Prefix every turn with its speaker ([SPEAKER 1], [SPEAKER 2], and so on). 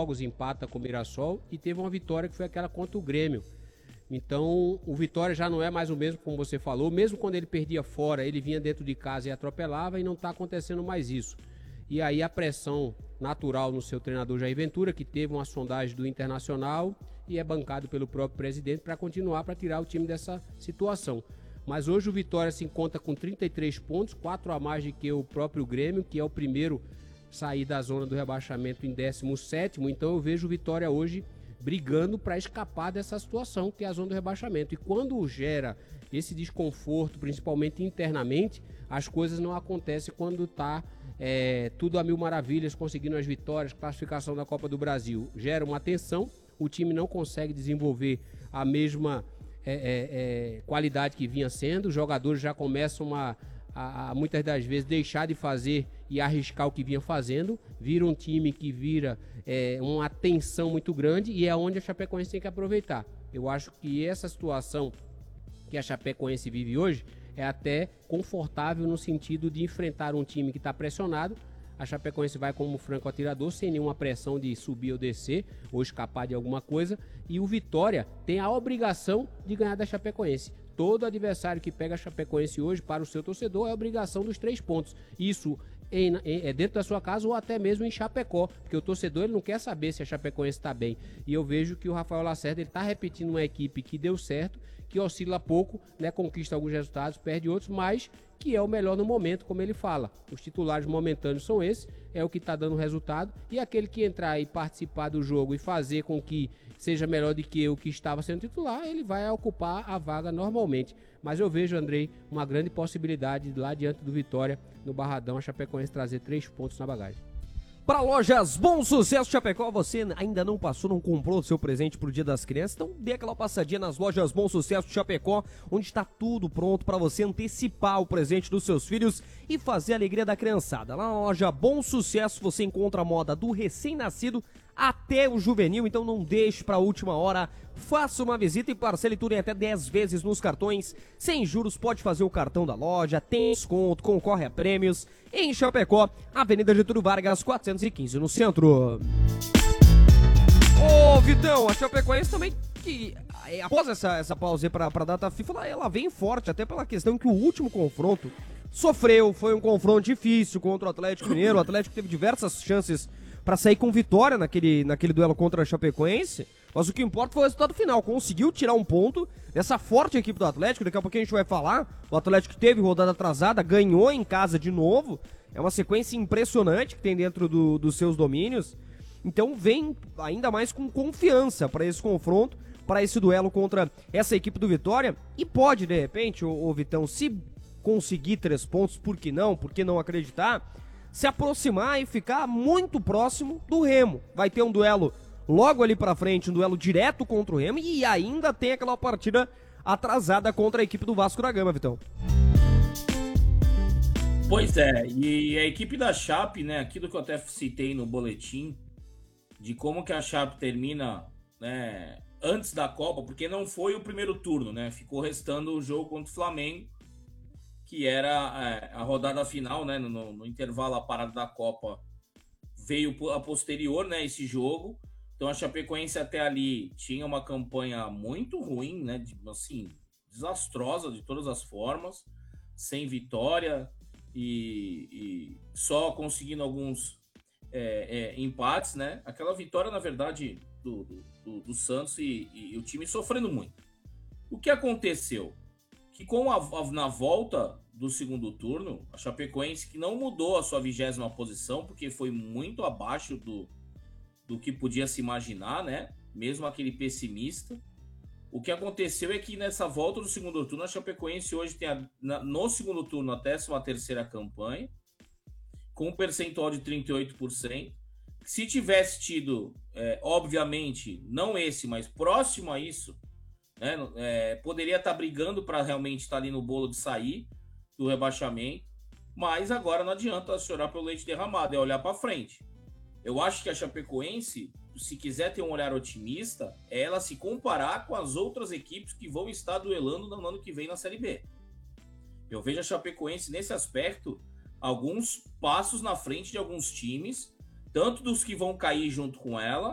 [SPEAKER 1] jogos, empata com o Mirassol e teve uma vitória que foi aquela contra o Grêmio. Então, o Vitória já não é mais o mesmo, como você falou. Mesmo quando ele perdia fora, ele vinha dentro de casa e atropelava, e não está acontecendo mais isso. E aí a pressão natural no seu treinador Jair Ventura, que teve uma sondagem do Internacional e é bancado pelo próprio presidente para continuar, para tirar o time dessa situação. Mas hoje o Vitória se encontra com 33 pontos, 4 a mais do que o próprio Grêmio, que é o primeiro a sair da zona do rebaixamento em 17º. Então eu vejo o Vitória hoje brigando para escapar dessa situação que é a zona do rebaixamento. E quando gera esse desconforto, principalmente internamente, as coisas não acontecem quando está tudo a mil maravilhas, conseguindo as vitórias, classificação da Copa do Brasil. Gera uma tensão, o time não consegue desenvolver a mesma qualidade que vinha sendo, os jogadores já começam a muitas das vezes deixar de fazer e arriscar o que vinha fazendo, vira um time que vira uma tensão muito grande, e é onde a Chapecoense tem que aproveitar. Eu acho que essa situação que a Chapecoense vive hoje é até confortável no sentido de enfrentar um time que está pressionado. A Chapecoense vai como franco atirador, sem nenhuma pressão de subir ou descer, ou escapar de alguma coisa, e o Vitória tem a obrigação de ganhar da Chapecoense. Todo adversário que pega a Chapecoense hoje, para o seu torcedor, é a obrigação dos 3 pontos. Isso dentro da sua casa ou até mesmo em Chapecó, porque o torcedor ele não quer saber se a Chapecoense está bem. E eu vejo que o Rafael Lacerda está repetindo uma equipe que deu certo, que oscila pouco, né, conquista alguns resultados, perde outros, mas que é o melhor no momento, como ele fala. Os titulares momentâneos são esses, é o que está dando resultado, e aquele que entrar e participar do jogo e fazer com que seja melhor do que o que estava sendo titular, ele vai ocupar a vaga normalmente. Mas eu vejo, Andrei, uma grande possibilidade lá diante do Vitória, no Barradão, a Chapecoense trazer 3 pontos na bagagem.
[SPEAKER 2] Para Lojas Bom Sucesso Chapecó, você ainda não passou, não comprou o seu presente pro Dia das Crianças? Então dê aquela passadinha nas Lojas Bom Sucesso Chapecó, onde está tudo pronto para você antecipar o presente dos seus filhos e fazer a alegria da criançada. Lá na Loja Bom Sucesso você encontra a moda do recém-nascido até o juvenil, então não deixe para a última hora. Faça uma visita e parcele tudo em até 10 vezes nos cartões. Sem juros, pode fazer o cartão da loja, tem desconto, concorre a prêmios. Em Chapecó, Avenida Getúlio Vargas, 415, no centro. Ô, Vitão, a Chapecoense também, que após essa pausa aí pra data FIFA, ela vem forte, até pela questão que o último confronto sofreu, foi um confronto difícil contra o Atlético Mineiro. O Atlético teve diversas chances para sair com vitória naquele duelo contra a Chapecoense, mas o que importa foi o resultado final. Conseguiu tirar um ponto dessa forte equipe do Atlético. Daqui a pouquinho a gente vai falar. O Atlético teve rodada atrasada, ganhou em casa de novo. É uma sequência impressionante que tem dentro dos seus domínios. Então vem ainda mais com confiança para esse confronto, para esse duelo contra essa equipe do Vitória. E pode, de repente, o Vitão, se conseguir 3 pontos, por que não? Por que não acreditar? Se aproximar e ficar muito próximo do Remo. Vai ter um duelo logo ali pra frente, um duelo direto contra o Remo, e ainda tem aquela partida atrasada contra a equipe do Vasco da Gama, Vitão.
[SPEAKER 3] Pois é, e a equipe da Chape, né, aquilo que eu até citei no boletim, de como que a Chape termina, né, antes da Copa, porque não foi o primeiro turno, né, ficou restando o jogo contra o Flamengo, que era a rodada final, né, no intervalo, a parada da Copa veio a posterior, né, esse jogo. Então a Chapecoense até ali tinha uma campanha muito ruim, né, assim, desastrosa de todas as formas, sem vitória e só conseguindo alguns empates, né. Aquela vitória, na verdade, do Santos e o time sofrendo muito. O que aconteceu? Que na volta do segundo turno, a Chapecoense, que não mudou a sua 20ª posição, porque foi muito abaixo do que podia se imaginar, né? Mesmo aquele pessimista. O que aconteceu é que nessa volta do segundo turno, a Chapecoense hoje tem no segundo turno a 13ª campanha, com um percentual de 38%. Se tivesse tido, obviamente, não esse, mas próximo a isso, né, poderia estar brigando para realmente estar ali no bolo de sair do rebaixamento, mas agora não adianta chorar pelo leite derramado, é olhar para frente. Eu acho que a Chapecoense, se quiser ter um olhar otimista, é ela se comparar com as outras equipes que vão estar duelando no ano que vem na Série B. Eu vejo a Chapecoense nesse aspecto alguns passos na frente de alguns times, tanto dos que vão cair junto com ela,